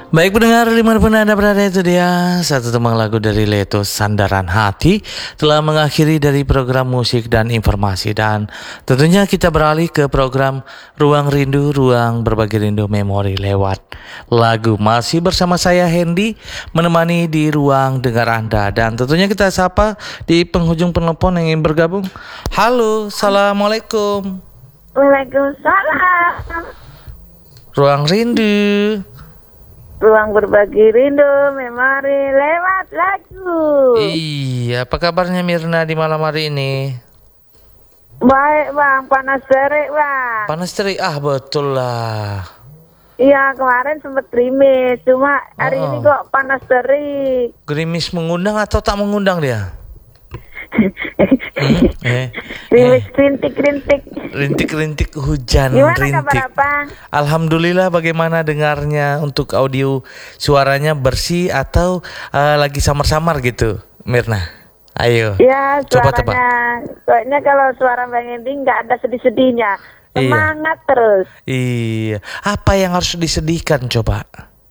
Baik pendengar dimanapun Anda berada, itu dia satu tembang lagu dari Leto, Sandaran Hati, telah mengakhiri dari program musik dan informasi. Dan tentunya kita beralih ke program Ruang Rindu, Ruang Berbagi Rindu Memori lewat lagu. Masih bersama saya Hendy, menemani di ruang dengar Anda. Dan tentunya kita sapa di penghujung penelpon yang ingin bergabung. Halo, Assalamualaikum. Waalaikumsalam. Ruang Rindu, Ruang berbagi rindu memori lewat lagu. iya, apa kabarnya Mirna di malam hari ini? Baik bang, panas terik bang. Panas terik, betul lah. Iya kemarin sempet gerimis, cuma hari ini kok panas terik. Gerimis mengundang atau tak mengundang dia? Gerimis rintik-rintik. Rintik-rintik hujan. Gimana rintik. kabar abang? Alhamdulillah, bagaimana dengarnya untuk audio suaranya bersih atau lagi samar-samar gitu, Mirna? Ayo. Ya coba suaranya, tebak. kayaknya kalau suara Bang Endi nggak ada sedih-sedihnya. Semangat terus. Iya. Apa yang harus disedihkan coba?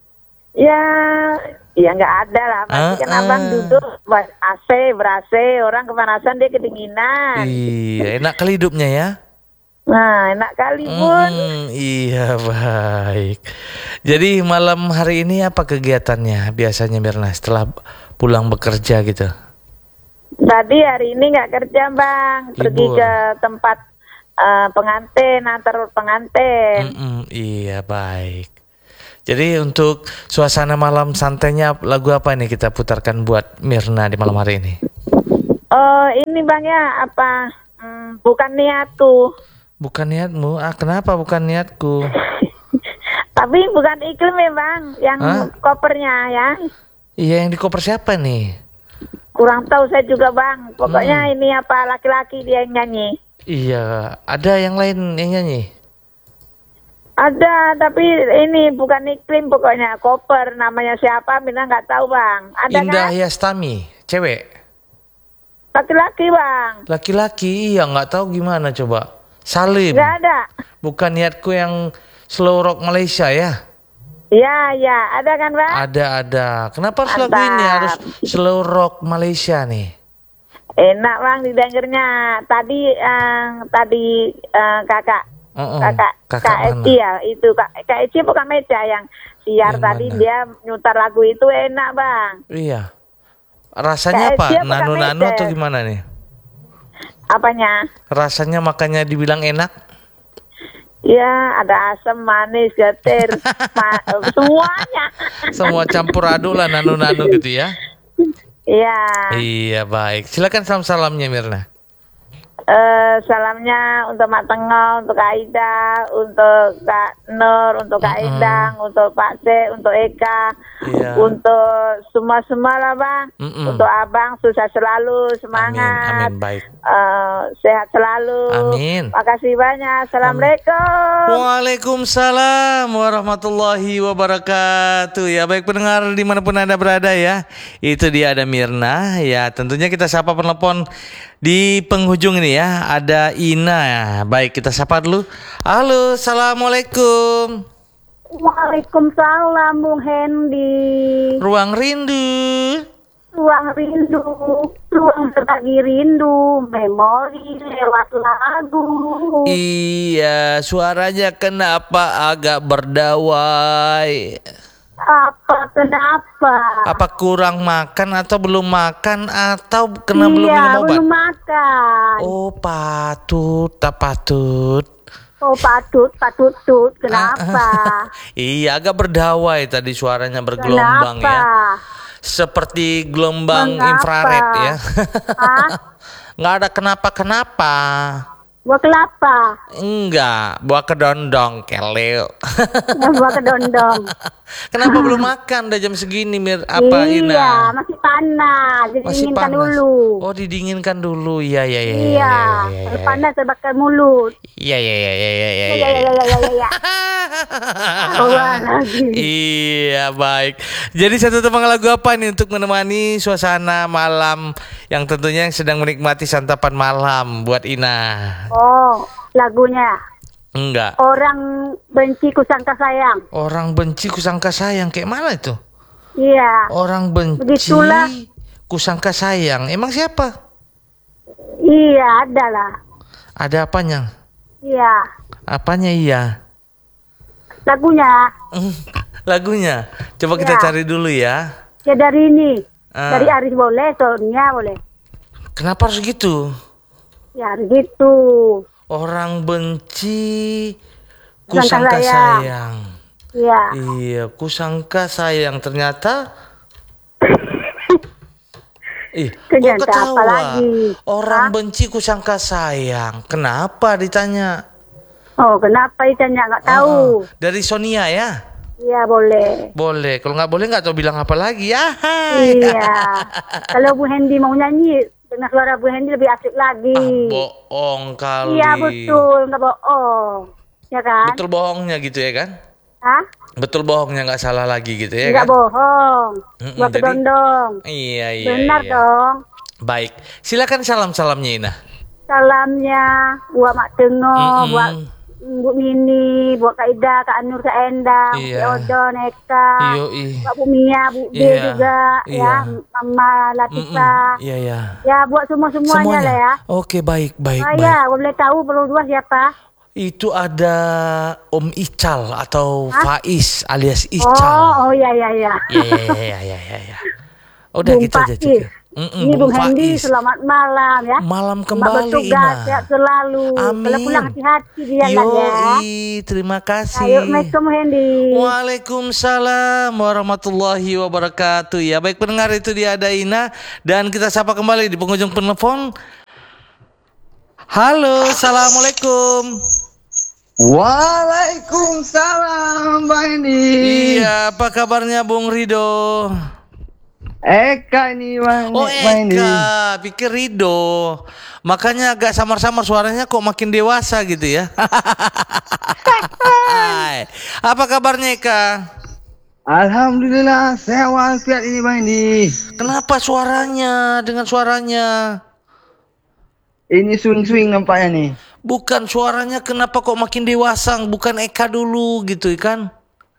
Ya nggak ada lah, pasti kan abang duduk ber-AC, orang kepanasan dia kedinginan. Iya, enak kali hidupnya ya. Nah, enak kali pun. Iya, baik. Jadi malam hari ini apa kegiatannya biasanya Mirna setelah pulang bekerja gitu? Tadi hari ini nggak kerja bang, pergi Libur. ke tempat pengantin, antar pengantin. Iya, baik. Jadi untuk suasana malam santainya lagu apa nih kita putarkan buat Mirna di malam hari ini? Oh ini bang ya, apa bukan niatku. Bukan niatmu? Kenapa bukan niatku? Tapi bukan iklim ya bang, yang kopernya ya. Iya, yang di koper siapa nih? Kurang tahu saya juga bang, pokoknya ini apa laki-laki dia yang nyanyi. Iya, ada yang lain yang nyanyi? Ada, tapi ini bukan iklim pokoknya, koper, namanya siapa Mina nggak tahu bang. Ada Indah kan? Yastami, cewek? Laki-laki bang. Laki-laki, iya nggak tahu gimana coba. Salim. Nggak ada. Bukan niatku yang slow rock Malaysia ya? Ya, ada kan bang? Ada. Kenapa harus lagu ini harus slow rock Malaysia nih? Enak bang didengarnya. Tadi kakak Kak Eci ya, itu Kak Eci bukan Meja yang siar yang tadi mana? Dia nyutar lagu itu enak bang. Iya. Rasanya apa? Nano-nano atau gimana nih? Apanya? Rasanya makanya dibilang enak? Ya ada asam, manis, getir, semuanya. Semua campur aduk lah nano-nano gitu ya? Iya. Iya, baik. Silakan salam-salamnya Mirna. Salamnya untuk Mak Tengah, untuk Kak Ida, untuk Kak Nur, untuk Kak Idang, untuk Pak C, untuk Eka, untuk semua lah bang, untuk abang sukses selalu, semangat, amin, baik. Sehat selalu, amin. Makasih banyak, assalamualaikum. Waalaikumsalam warahmatullahi wabarakatuh. Ya baik pendengar dimanapun Anda berada ya, itu dia ada Mirna ya. Tentunya kita sapa penelpon di penghujung ini ya, ada Ina ya. Baik, kita sapa dulu. Halo, assalamualaikum. Waalaikumsalam Bung Hendy. Ruang Rindu, Ruang rindu, ruang berbagi rindu, memori lewat lagu. Iya, suaranya kenapa agak berdawai? Kenapa? Apa kurang makan atau belum makan atau belum minum obat? Belum makan. Oh, tak patut. Oh, patut. Kenapa? Iya, agak berdawai tadi suaranya, bergelombang. Kenapa? Ya. Seperti gelombang infrared ya. Nggak ada kenapa-kenapa. Buah kelapa? Enggak, buah kedondong, keleo. Buah kedondong. Kenapa belum makan? Udah jam segini, Ina? Iya, masih panas. Didinginkan dulu. Oh, didinginkan dulu. Iya. Panas terbakar mulut. Iya. Iya, baik. Jadi satu tembang lagu apa nih untuk menemani suasana malam yang tentunya sedang menikmati santapan malam buat Ina? Oh, lagunya Enggak. Orang benci kusangka sayang. Orang benci kusangka sayang. Kayak mana itu? Iya. Orang benci Begitulah. kusangka sayang. Emang siapa? Iya, ada lah. Ada apanya? Iya. Apanya iya? Lagunya. Lagunya. Coba kita Iya. cari dulu ya. Ya dari ini. Dari Aris boleh, Sonia boleh. Kenapa harus gitu? Ya harus gitu. Orang benci Kusangka kusangka sayang. Iya. Iya, kusangka sayang. Ternyata kok Ternyata ketawa? apa lagi? Orang benci kusangka sayang. Kenapa ditanya? Oh, kenapa ditanya? Nggak tahu. Dari Sonia ya? Iya, boleh. Boleh. Kalau nggak boleh nggak tahu bilang apa lagi ya. Iya. Kalau Bu Hendy mau nyanyi, dengan suara Bu Hendy lebih asik lagi. Bohong kali. Iya, betul. Nggak bohong. Ya kan? Betul bohongnya gitu ya kan? Hah? Betul bohongnya nggak salah lagi gitu ya Nggak kan? bohong. Buat jadi- kedondong. Iya. Benar iya. dong. Baik. Silakan salamnya Ina. Salamnya buat Mak Tengo, buat Bu Nini, buat Kak Ida, Kak Anur, Kak Endang, Iya. Bu Odon, Eka, Yoi. Pak Bu Mia, Bu D Iya. juga, Iya. ya, Mama Latifah. Iya. Ya, buat semuanya lah ya. Oke, baik. Ya, boleh tahu berdua siapa? Itu ada Om Ical atau Faiz alias Ical. Oh, iya. Iya. Udah Bung gitu aja Faiz. juga. Ini Bung Hendy, Faiz. selamat malam ya. Malam Selamat kembali bertugas, Ina. sehat selalu. Amin. Kalau pulang hati-hati dia lah ya. Yoi, terima kasih. Ayo, Assalamualaikum Hendy. Waalaikumsalam warahmatullahi wabarakatuh. Ya, baik pendengar, itu dia ada Ina dan kita sapa kembali di penghujung penelpon. Halo, assalamualaikum. Waalaikumsalam Bang Hendy. Iya, apa kabarnya Bung Rido? Eka ini Bang Oh Hendy. Eka, pikir Rido. Makanya agak samar-samar suaranya kok makin dewasa gitu ya. Hai. Apa kabarnya Eka? Alhamdulillah sehat walafiat ini Bang Hendy. Kenapa suaranya dengan suaranya? Ini swing-swing nampaknya nih. Bukan suaranya kenapa kok makin dewasa, bukan Eka dulu gitu kan?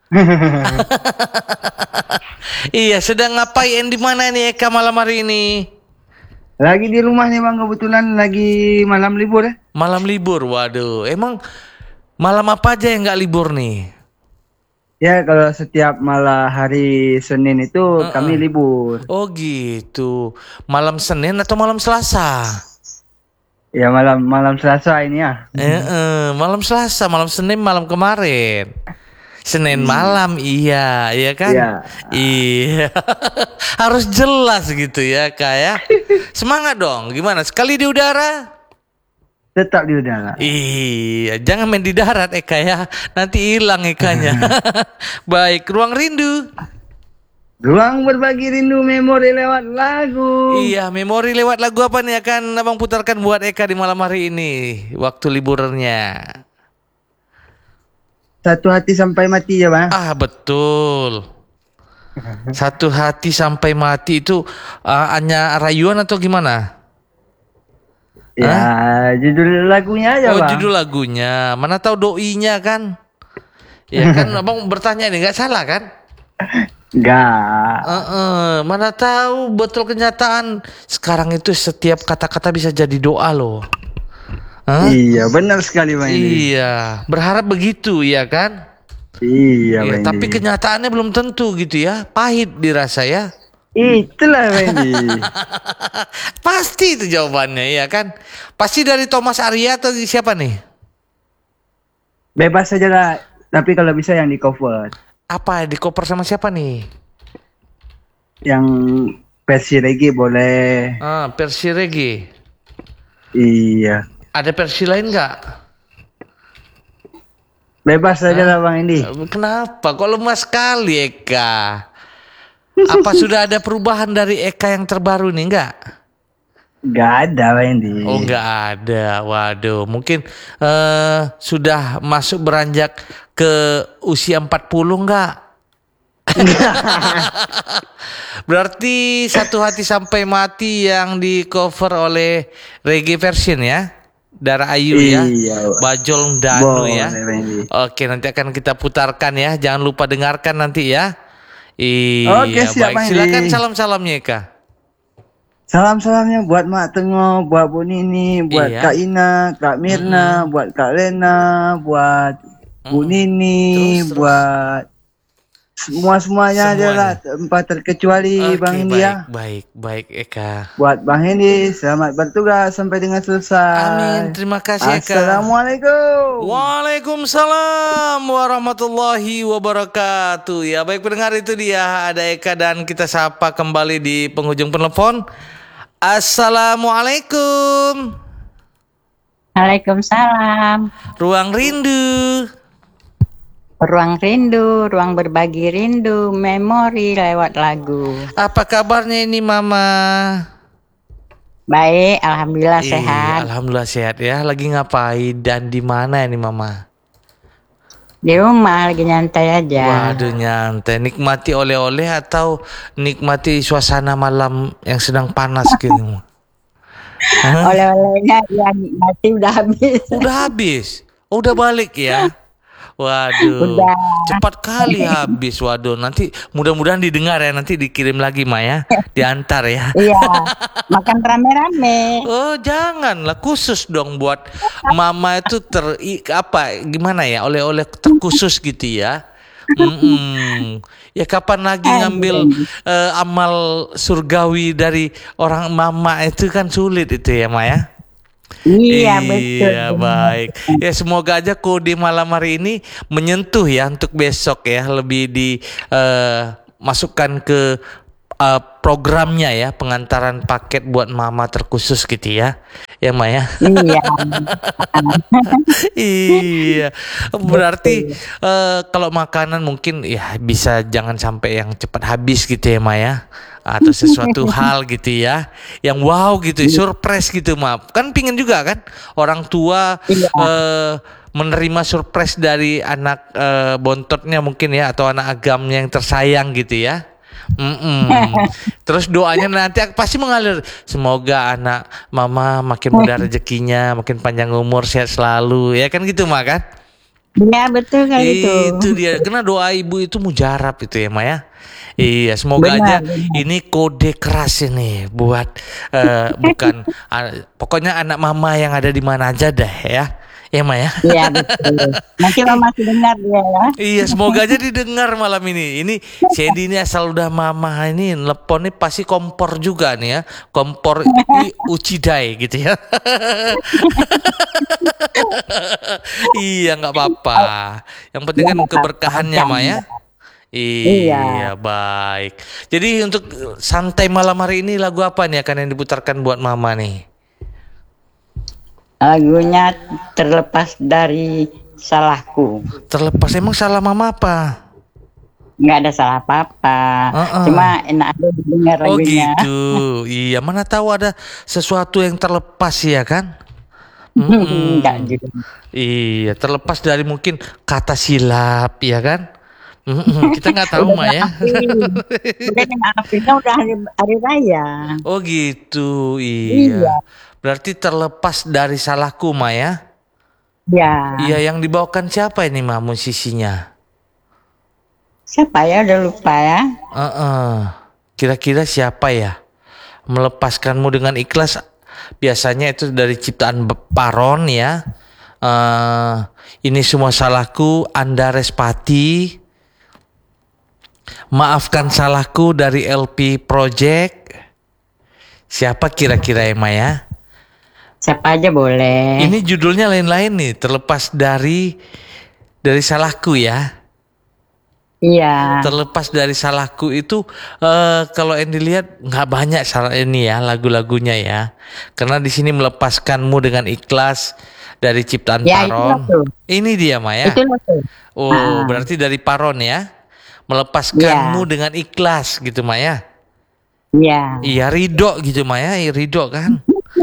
Iya, sedang ngapain di mana nih Eka malam hari ini? Lagi di rumah nih Bang, kebetulan lagi malam libur ya. Malam libur, waduh. Emang malam apa aja yang nggak libur nih? Ya kalau setiap malam hari Senin itu kami libur. Oh gitu. Malam Senin atau malam Selasa? Ya malam Selasa ini ya. Malam Selasa, malam Senin, malam kemarin. Senin malam, iya kan? Iya. Harus jelas gitu ya, Kak ya. Semangat dong. Gimana? Sekali di udara? Tetap di udara. Iya, jangan main di darat Eka ya. Nanti hilang Ekanya. Baik, ruang rindu. Ruang berbagi rindu memori lewat lagu. Iya, memori lewat lagu apa nih akan Abang putarkan buat Eka di malam hari ini, waktu liburnya. Satu hati sampai mati ya Bang. Ah, betul. Satu hati sampai mati itu hanya rayuan atau gimana? Ya, judul lagunya aja Oh, Bang. judul lagunya. Mana tahu doinya kan? Ya kan Abang bertanya nih, nggak salah kan? Enggak. Mana tahu betul kenyataan sekarang itu setiap kata-kata bisa jadi doa loh. Iya, benar sekali Bang ini. Iya, berharap begitu ya kan? Iya, Ya, Bang tapi ini. kenyataannya belum tentu gitu ya. Pahit dirasa ya. Itulah Bang ini. Pasti itu jawabannya ya kan? Pasti dari Thomas Arya atau siapa nih? Bebas saja lah. Tapi kalau bisa yang di cover. Apa di koper sama siapa nih? Yang versi reggae boleh. Versi reggae. Iya. Ada versi lain nggak? Bebas saja lah Bang ini. Kenapa? Kok lemah sekali Eka? Apa sudah ada perubahan dari Eka yang terbaru nih enggak? Enggak ada Bang ini. Oh enggak ada. Waduh, mungkin sudah masuk beranjak ke usia 40 enggak? Berarti Satu Hati Sampai Mati yang di cover oleh reggae version ya? Dara Ayu ya. Iya. Bajul Danu ya. Randy. Oke, nanti akan kita putarkan ya. Jangan lupa dengarkan nanti ya. Oke, Iya, siap, baik. Randy. Silakan salam-salamnya Eka. Salam-salamnya buat Mak Tengo, buat Bu Nini, buat Iya. Kak Ina, Kak Mirna, buat Kak Lena, buat Bu Nini, Terus. buat semuanya aja lah, tanpa terkecuali Oke, Bang India. baik Eka. Buat Bang Hendi, selamat bertugas sampai dengan selesai. Amin, terima kasih Eka. Assalamualaikum. Waalaikumsalam warahmatullahi wabarakatuh. Ya, baik pendengar, itu dia ada Eka dan kita sapa kembali di penghujung penelpon. Assalamualaikum. Waalaikumsalam. Ruang rindu. Ruang rindu, ruang berbagi rindu, memori lewat lagu. Apa kabarnya ini Mama? Baik, alhamdulillah sehat. Alhamdulillah sehat ya. Lagi ngapain dan di mana ini Mama? Di rumah lagi nyantai aja. Waduh, nyantai. Nikmati oleh-oleh atau nikmati suasana malam yang sedang panas gitu? Oleh-olehnya yang mati udah habis. Udah habis? Oh, udah balik ya? Waduh, Udah. cepat kali habis. Waduh, nanti mudah-mudahan didengar ya. Nanti dikirim lagi Maya, diantar ya. Iya, makan rame-rame. Oh, janganlah, khusus dong buat Mama itu gimana ya, oleh-oleh terkhusus gitu ya. Ya kapan lagi ngambil amal surgawi dari orang Mama itu kan sulit itu ya Maya. Iya, betul. Iya, baik. Ya, semoga aja kode malam hari ini menyentuh ya untuk besok ya, lebih dimasukkan ke programnya ya, pengantaran paket buat Mama terkhusus gitu ya. Ya Maya. Iya. Iya. Berarti kalau makanan mungkin ya bisa jangan sampai yang cepat habis gitu ya Maya. Atau sesuatu hal gitu ya yang wow gitu, surprise gitu maaf. Kan pingin juga kan orang tua menerima surprise dari anak bontotnya mungkin ya, atau anak agamnya yang tersayang gitu ya. Terus doanya nanti pasti mengalir, semoga anak Mama makin mudah rezekinya, makin panjang umur, sehat selalu ya kan gitu Mak kan. Iya, betul kan itu. Itu dia, karena doa ibu itu mujarab itu ya Maya. Iya, semoga aja ini kode keras ini buat bukan pokoknya anak Mama yang ada di mana aja dah ya. Ya Maya. Iya, betul. Nanti Mama dengar dia ya. Iya, semoga aja didengar malam ini. Ini Sandy ini asal udah Mama ini telepon nih pasti kompor juga nih ya. Kompor Ucidai gitu ya. Iya, nggak apa-apa. Yang penting kan keberkahannya Maya. Iya, baik. Jadi untuk santai malam hari ini lagu apa nih akan yang diputarkan buat Mama nih? Lagunya Terlepas Dari Salahku. Terlepas, emang salah Mama apa? Nggak ada salah apa-apa. Cuma enak aja didengar lagunya. Oh gitu. Iya, mana tahu ada sesuatu yang terlepas ya kan? Enggak gitu. Iya, terlepas dari mungkin kata silap ya kan? Kita nggak tahu Mah ya. Udah hari raya. Oh gitu, iya. Berarti terlepas dari salahku Mah ya. Ya. Iya, yang dibawakan siapa ini Mah musisinya? Siapa ya, udah lupa ya. Kira-kira siapa ya? Melepaskanmu dengan ikhlas. Biasanya itu dari ciptaan Paron ya. Ini semua salahku, Anda Respati. Maafkan salahku dari LP Project. Siapa kira-kira ya Maya? Siapa aja boleh. Ini judulnya lain-lain nih, terlepas dari salahku ya. Iya. Terlepas dari salahku itu kalau yang dilihat nggak banyak salah ini ya lagu-lagunya ya. Karena di sini melepaskanmu dengan ikhlas dari ciptaan Paron. Ini dia Maya. Oh, berarti dari Paron ya. Melepaskanmu dengan ikhlas gitu Maya. Iya. Iya, ridho gitu Maya, ridho kan.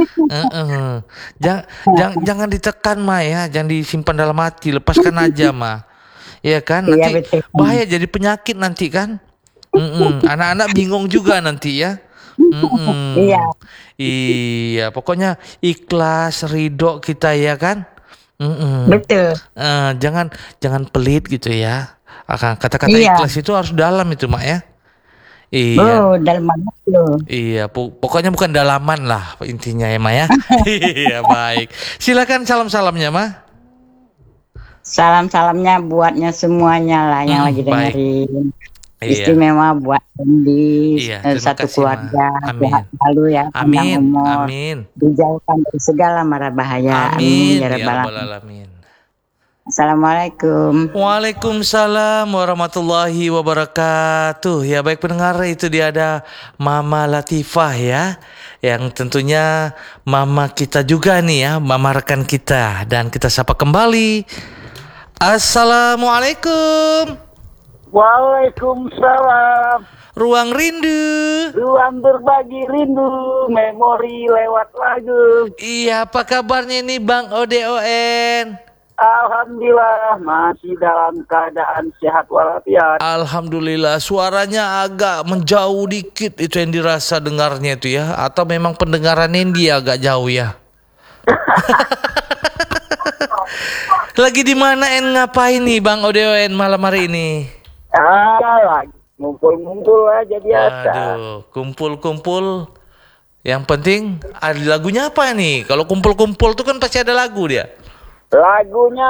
Jangan ditekan Maya, jangan disimpan dalam hati, lepaskan aja Ma. Iya kan, nanti bahaya jadi penyakit nanti kan. Anak-anak bingung juga nanti ya. Iya. Iya, pokoknya ikhlas, ridho kita ya kan. Betul. Jangan pelit gitu ya. Kata-kata Iya. ikhlas itu harus dalam itu mak ya. Iya. Dalam banget loh. Iya, pokoknya bukan dalaman lah intinya ya mak ya. Iya baik. Silakan salam-salamnya mak. Salam-salamnya buatnya semuanya lah yang lagi baik. dengerin. Iya. Istimewa buat Endi, Iya, terima satu kasih, keluarga, Ma. Amin. sehat selalu ya, panjang Amin. umur, Amin. dijauhkan dari segala mara bahaya. Amin. Ya Ya Rabbal Rabbal Alamin. Alamin. Assalamualaikum. Waalaikumsalam warahmatullahi wabarakatuh. Ya baik pendengar, itu dia ada Mama Latifah ya, yang tentunya mama kita juga nih ya, mama rekan kita, dan kita sapa kembali. Assalamualaikum. Waalaikumsalam. Ruang rindu. Ruang berbagi rindu, memori lewat lagu. Iya, apa kabarnya nih Bang ODON? Alhamdulillah masih dalam keadaan sehat walafiat. Alhamdulillah, suaranya agak menjauh dikit itu yang dirasa dengarnya itu ya, atau memang pendengarannya dia agak jauh ya? Lagi di mana ngapain nih Bang ODON malam hari ini? Lagi ngumpul-ngumpul aja biasa. Aduh, kumpul-kumpul. Yang penting ada lagunya apa nih? Kalau kumpul-kumpul tuh kan pasti ada lagu dia. Lagunya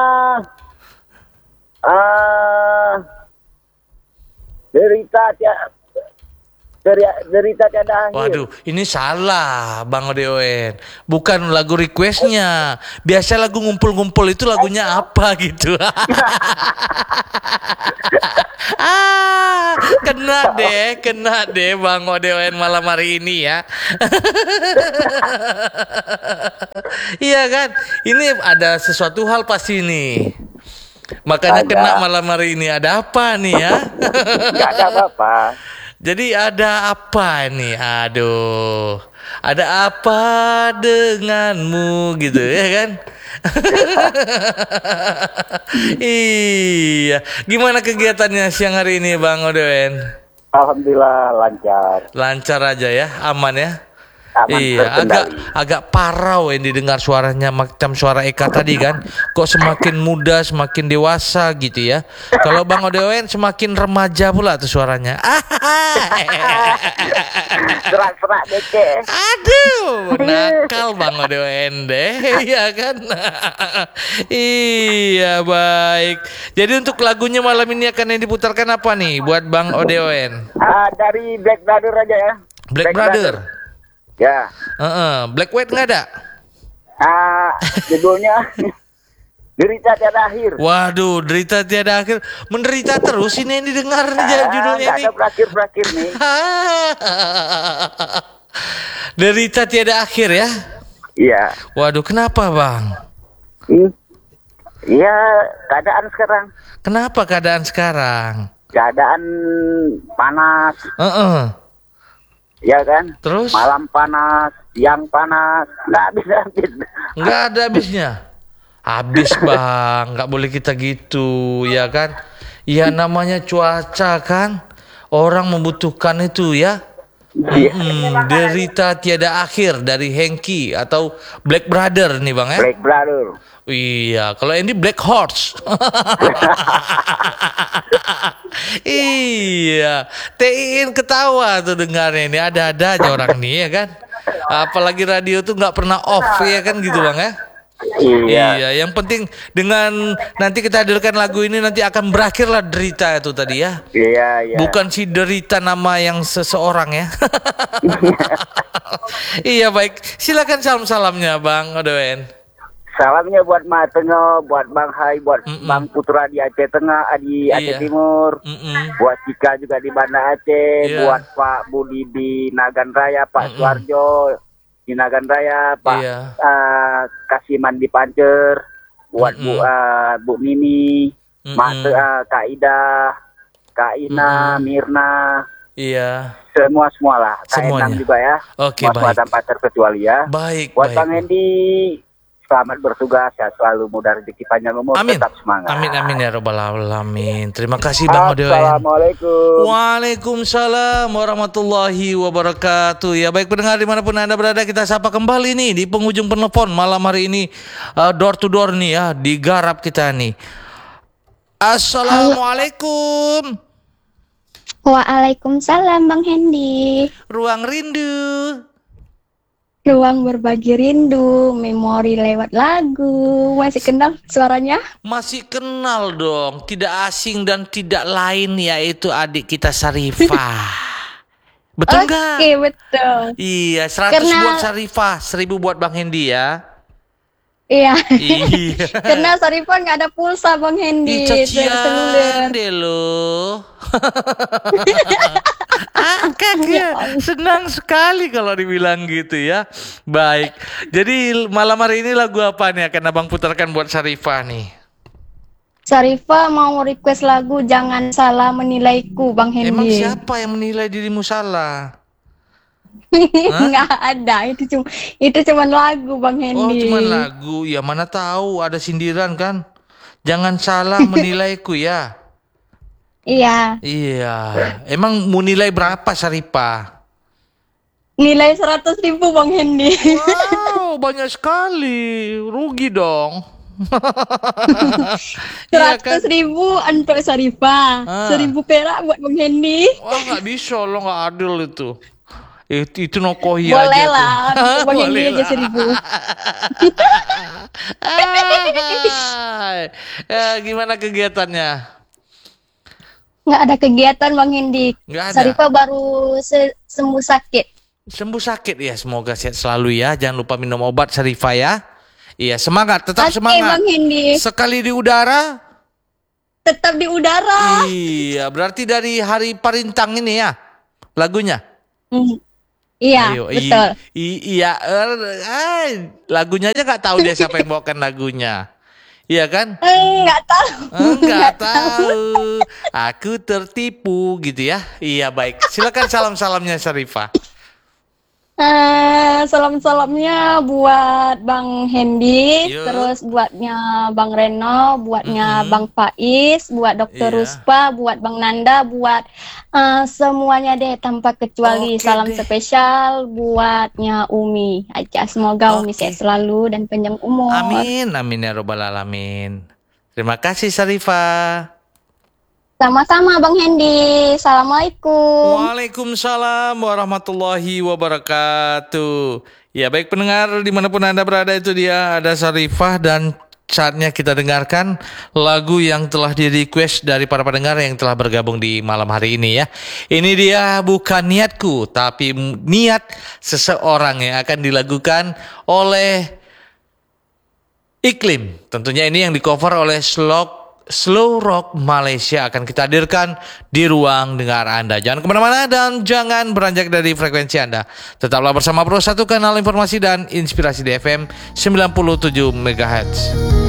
derita tiada akhir. Waduh, ini salah Bang Odeon. Bukan lagu requestnya. Biasa lagu ngumpul-ngumpul itu lagunya apa gitu. Kena deh Bang Odeon malam hari ini ya. Iya kan? Ini ada sesuatu hal pasti nih. Makanya kena malam hari ini. Ada apa nih ya? Gak ada apa-apa. Jadi ada apa nih? Aduh, ada apa denganmu gitu ya kan? Iya, gimana kegiatannya siang hari ini Bang Odewen? Alhamdulillah lancar. Lancar aja ya, aman ya? Aman, iya, agak parau yang didengar suaranya macam suara Eka tadi kan. Kok semakin muda, semakin dewasa gitu ya. Kalau Bang Odewen semakin remaja pula tuh suaranya. Serak-serak deke. Aduh, nakal Bang Odewen deh, iya kan? Iya, baik. Jadi untuk lagunya malam ini akan yang diputarkan apa nih buat Bang Odewen? Dari Black Brother aja ya. Black Brother. Ya. Black White nggak ada? Judulnya Derita Tiada Akhir. Waduh, derita tiada akhir. Menderita terus ini yang didengar judulnya nih. Ada berakhir-berakhir nih. Derita tiada akhir ya? Iya. Waduh, kenapa Bang? Iya, keadaan sekarang. Kenapa keadaan sekarang? Keadaan panas. Ya kan? Terus? Malam panas, siang panas, nggak habis-habis. Nggak ada habisnya. Habis Bang, nggak boleh kita gitu, ya kan? Ya namanya cuaca kan, orang membutuhkan itu ya. Derita tiada akhir dari Hengki atau Black Brother nih Bang ya. Black Brother. Iya, kalau ini Black Horse. Iya, TIN ketawa tuh dengarnya ini, ada-ada aja orang nih ya kan. Apalagi radio tuh nggak pernah off ya kan gitu Bang ya. Iya, yang penting dengan nanti kita hadirkan lagu ini nanti akan berakhirlah derita itu tadi ya. Iya. Bukan si derita nama yang seseorang ya. Iya baik, silakan salam-salamnya Bang Odewen. Salamnya buat Mak Tengah, buat Bang Hai, buat Bang Putra di Aceh Tengah, di Aceh Timur, buat Cika juga di Banda Aceh, buat Pak Budi di Nagan Raya, Pak Suarjo di Nagan Raya, Pak Kasiman di Pancer, buat Bu Mimi, Kak Ida, Kak Ina, Mirna, semua lah, Kak Enang juga ya, Oke, baik. Tanpa terkecuali ya. Baik. Buat Bang Hendi, selamat bertugas, ya selalu mudah rezeki panjang umur, Amin. tetap semangat. Amin ya rabbal alamin. Terima kasih Bang Odewen. Assalamualaikum. Waalaikumsalam warahmatullahi wabarakatuh. Ya baik pendengar dimanapun Anda berada, kita sapa kembali nih di penghujung penelpon malam hari ini, door to door nih ya, digarap kita nih. Assalamualaikum. Waalaikumsalam Bang Hendy. Ruang rindu. Ruang berbagi rindu, memori lewat lagu. Masih kenal suaranya? Masih kenal dong, tidak asing dan tidak lain yaitu adik kita Sarifah. Betul nggak? Oke, betul. Iya, 100 buat Sarifah, 1000 buat Bang Hendy ya. Iya. Iya. Karena Sarifah nggak ada pulsa Bang Hendy. Cacian deh lo. Kakak senang sekali kalau dibilang gitu ya. Baik. Jadi malam hari ini lagu apa nih akan Abang putarkan buat Sarifah nih? Sarifah mau request lagu Jangan Salah Menilaiku Bang Hendy. Emang siapa yang menilai dirimu salah? Nggak ada, itu cuma lagu Bang Hendy. Oh, cuma lagu. Ya mana tahu ada sindiran kan? Jangan salah menilaiku ya. Iya. Iya. Emang mau nilai berapa Sarifah? Nilai 100.000 Bang Hendy. Wow, banyak sekali. Rugi dong. 100.000 untuk Sarifah, 1.000 perak buat Bang Hendy. Wah, nggak bisa lo, nggak adil itu. Itu nokohi aja. Boleh lah, untuk Bang Hendy aja 1.000. Gimana kegiatannya? Nggak ada kegiatan Bang Hendy. Nggak ada. Sarifah baru sembuh sakit. Sembuh sakit ya, semoga sehat selalu ya. Jangan lupa minum obat Sarifah ya. Iya, semangat, tetap semangat. Bang Hendy. Sekali di udara, tetap di udara. Iya, berarti dari Hari Parintang ini ya lagunya. Iya, ayo, betul. Iya, lagunya aja nggak tahu dia siapa yang bawakan lagunya. Iya kan? Nggak tahu. Nggak tahu. Aku tertipu gitu ya. Iya baik. Silakan salam-salamnya Sarifah. Salam-salamnya buat Bang Hendy, Yo. terus buatnya Bang Reno, buatnya Bang Faiz, buat Dr. Ruspa, buat Bang Nanda, buat semuanya deh tanpa kecuali. Salam spesial buatnya Umi aja. Semoga Umi sehat selalu dan panjang umur. Amin, amin ya robbal alamin. Terima kasih Sarifah. Sama-sama Bang Hendy. Assalamualaikum. Waalaikumsalam warahmatullahi wabarakatuh. Ya baik pendengar dimanapun Anda berada, itu dia ada Sarifah dan saatnya kita dengarkan lagu yang telah di request dari para pendengar yang telah bergabung di malam hari ini ya. Ini dia Bukan Niatku, tapi niat seseorang yang akan dilakukan oleh Iklim. Tentunya ini yang di cover oleh Slow Rock Malaysia akan kita hadirkan di ruang dengar Anda. Jangan kemana-mana dan jangan beranjak dari frekuensi Anda. Tetaplah bersama Pro 1 kanal informasi dan inspirasi di FM 97 MHz.